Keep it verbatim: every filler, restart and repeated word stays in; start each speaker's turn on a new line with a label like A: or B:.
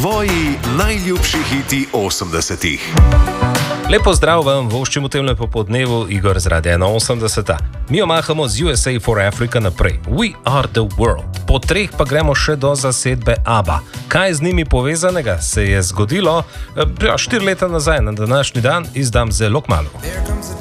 A: Tvoji najljubši hiti osemdesetih.
B: Lepo zdrav vam, voščim v temle popodnevu, Igor z Radia ena osemdeset. Mi omahamo z U S A for Africa naprej. We are the world. Po treh pa gremo še do zasedbe ABBA. Kaj z njimi povezanega se je zgodilo? Ja, štiri leta nazaj, na današnji dan, izdam zelo kmalu.